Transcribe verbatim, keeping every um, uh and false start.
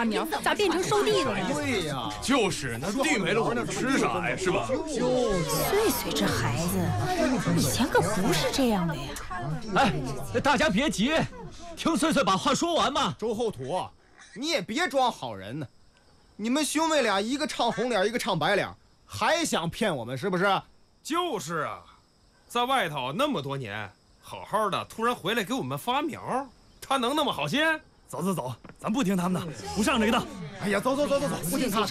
发苗，咋变成收地了呢？ 对呀， 就是那地没了，我们吃啥呀？是吧？ 就是。 岁岁这孩子，以前可不是这样的呀。 哎，大家别急，听岁岁把话说完嘛。 周后土，你也别装好人呢。你们兄妹俩一个唱红脸，一个唱白脸，还想骗我们是不是？ 就是啊，在外头那么多年，好好的，突然回来给我们发苗，他能那么好心？ 走走走，咱不听他们的，不上这个当。 哎呀，走走走走走，不听他的。